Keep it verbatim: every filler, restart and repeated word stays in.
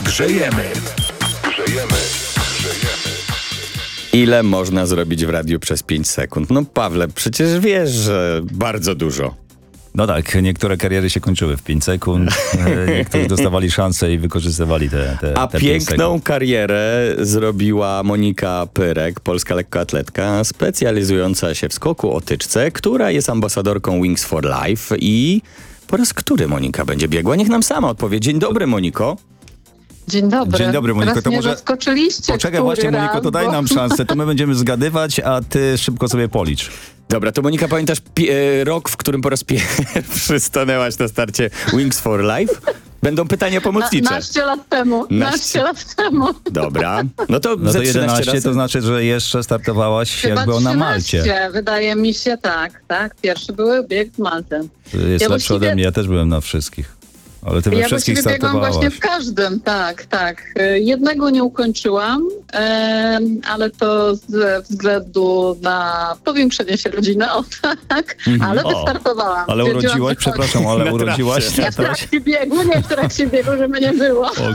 Grzejemy. Grzejemy. Grzejemy. Ile można zrobić w radiu przez pięć sekund? No Pawle, przecież wiesz, że bardzo dużo. No tak, niektóre kariery się kończyły w pięć sekund, niektórzy dostawali szansę i wykorzystywali te, te, A te pięć piękną sekund. karierę zrobiła Monika Pyrek, polska lekkoatletka, specjalizująca się w skoku o tyczce, która jest ambasadorką Wings for Life. I po raz który Monika będzie biegła? Niech nam sama odpowie. Dzień dobry, Moniko. Dzień dobry. Dzień dobry, Moniko. Teraz To mnie może zaskoczyliście. Poczekaj, który właśnie, Moniko, raz, to daj bo... nam szansę, to my będziemy zgadywać, a ty szybko sobie policz. Dobra, to Monika, pamiętasz pi- e, rok, w którym po raz pierwszy stanęłaś na starcie Wings for Life? Będą pytania pomocnicze. Na, naście lat temu. Naście lat temu. Dobra, no to No ze to trzynaście jedenaście razy. to znaczy, że jeszcze startowałaś Chyba jakby na Malcie. trzynaście, wydaje mi się, tak. tak. Pierwszy był bieg w Malcie. Jest Ja lepszy ode właściwie- mnie, ja też byłem na wszystkich. Ale ty we Ja wszystkich właściwie biegłam startowałaś. właśnie w każdym, tak, tak. Y, Jednego nie ukończyłam, em, ale to ze względu na powiększenie się rodziny, o tak, ale O, wystartowałam. Ale Stwierdziłam, urodziłaś, że chodź. przepraszam, ale Na urodziłaś trakcie. Nie w trakcie biegu, nie w trakcie biegu, żeby nie było.